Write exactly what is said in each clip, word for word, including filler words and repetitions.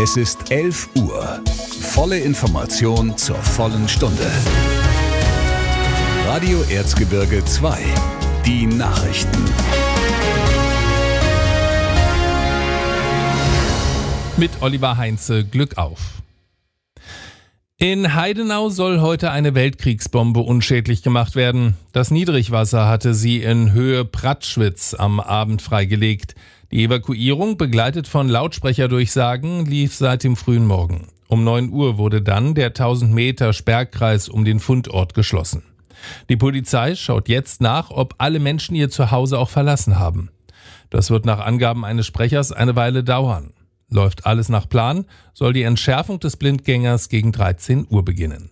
Es ist elf Uhr. Volle Information zur vollen Stunde. Radio Erzgebirge zwei. Die Nachrichten. Mit Oliver Heinze, Glück auf. In Heidenau soll heute eine Weltkriegsbombe unschädlich gemacht werden. Das Niedrigwasser hatte sie in Höhe Prattschwitz am Abend freigelegt. Die Evakuierung, begleitet von Lautsprecherdurchsagen, lief seit dem frühen Morgen. Um neun Uhr wurde dann der tausend Meter Sperrkreis um den Fundort geschlossen. Die Polizei schaut jetzt nach, ob alle Menschen ihr Zuhause auch verlassen haben. Das wird nach Angaben eines Sprechers eine Weile dauern. Läuft alles nach Plan, soll die Entschärfung des Blindgängers gegen dreizehn Uhr beginnen.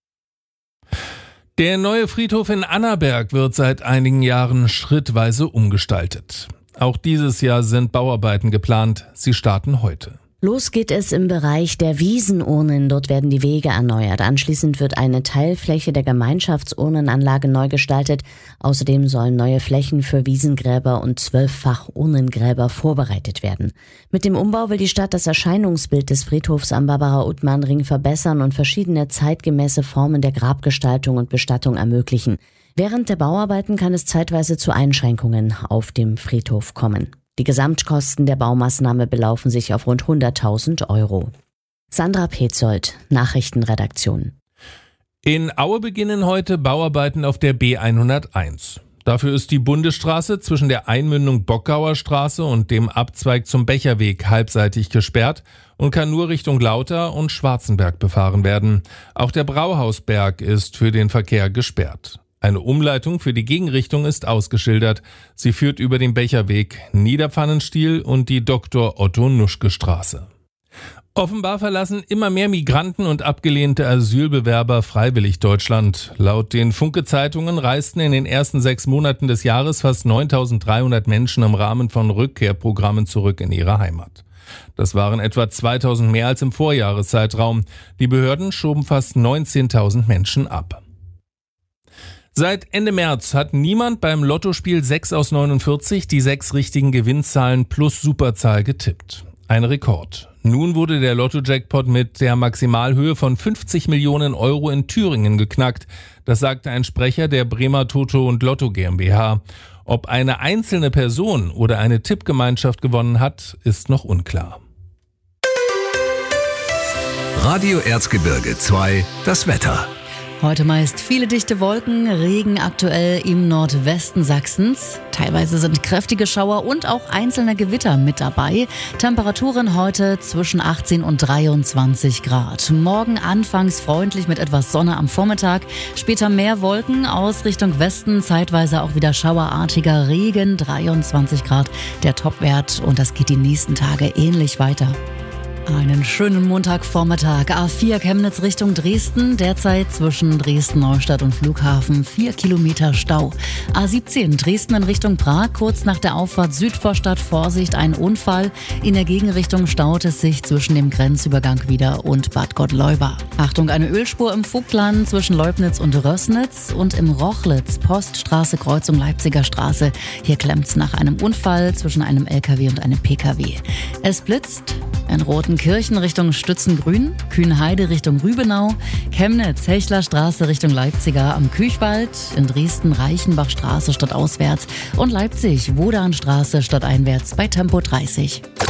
Der neue Friedhof in Annaberg wird seit einigen Jahren schrittweise umgestaltet. Auch dieses Jahr sind Bauarbeiten geplant. Sie starten heute. Los geht es im Bereich der Wiesenurnen. Dort werden die Wege erneuert. Anschließend wird eine Teilfläche der Gemeinschaftsurnenanlage neu gestaltet. Außerdem sollen neue Flächen für Wiesengräber und zwölffach Urnengräber vorbereitet werden. Mit dem Umbau will die Stadt das Erscheinungsbild des Friedhofs am Barbara-Uttmann-Ring verbessern und verschiedene zeitgemäße Formen der Grabgestaltung und Bestattung ermöglichen. Während der Bauarbeiten kann es zeitweise zu Einschränkungen auf dem Friedhof kommen. Die Gesamtkosten der Baumaßnahme belaufen sich auf rund hunderttausend Euro. Sandra Petzold, Nachrichtenredaktion. In Aue beginnen heute Bauarbeiten auf der B hunderteins. Dafür ist die Bundesstraße zwischen der Einmündung Bockauer Straße und dem Abzweig zum Becherweg halbseitig gesperrt und kann nur Richtung Lauter und Schwarzenberg befahren werden. Auch der Brauhausberg ist für den Verkehr gesperrt. Eine Umleitung für die Gegenrichtung ist ausgeschildert. Sie führt über den Becherweg, Niederpfannenstiel und die Doktor Otto Nuschke Straße. Offenbar verlassen immer mehr Migranten und abgelehnte Asylbewerber freiwillig Deutschland. Laut den Funke-Zeitungen reisten in den ersten sechs Monaten des Jahres fast neuntausenddreihundert Menschen im Rahmen von Rückkehrprogrammen zurück in ihre Heimat. Das waren etwa zweitausend mehr als im Vorjahreszeitraum. Die Behörden schoben fast neunzehntausend Menschen ab. Seit Ende März hat niemand beim Lottospiel sechs aus neunundvierzig die sechs richtigen Gewinnzahlen plus Superzahl getippt. Ein Rekord. Nun wurde der Lotto-Jackpot mit der Maximalhöhe von fünfzig Millionen Euro in Thüringen geknackt. Das sagte ein Sprecher der Bremer Toto und Lotto GmbH. Ob eine einzelne Person oder eine Tippgemeinschaft gewonnen hat, ist noch unklar. Radio Erzgebirge zwei, das Wetter. Heute meist viele dichte Wolken, Regen aktuell im Nordwesten Sachsens. Teilweise sind kräftige Schauer und auch einzelne Gewitter mit dabei. Temperaturen heute zwischen achtzehn und dreiundzwanzig Grad. Morgen anfangs freundlich mit etwas Sonne am Vormittag. Später mehr Wolken aus Richtung Westen, zeitweise auch wieder schauerartiger Regen, dreiundzwanzig Grad der Topwert. Und das geht die nächsten Tage ähnlich weiter. Einen schönen Montagvormittag. A vier Chemnitz Richtung Dresden. Derzeit zwischen Dresden-Neustadt und Flughafen vier Kilometer Stau. A siebzehn Dresden in Richtung Prag. Kurz nach der Auffahrt Südvorstadt Vorsicht, ein Unfall. In der Gegenrichtung staut es sich zwischen dem Grenzübergang wieder und Bad Gottleuba. Achtung, eine Ölspur im Vogtland zwischen Leubnitz und Rössnitz und im Rochlitz Poststraße Kreuzung Leipziger Straße. Hier klemmt's nach einem Unfall zwischen einem L K W und einem P K W. Es blitzt in Rotenkirchen Richtung Stützengrün, Kühnheide Richtung Rübenau, Chemnitz Hechlerstraße Richtung Leipziger am Küchwald, in Dresden Reichenbachstraße stadtauswärts und Leipzig Wodanstraße stadteinwärts bei Tempo dreißig.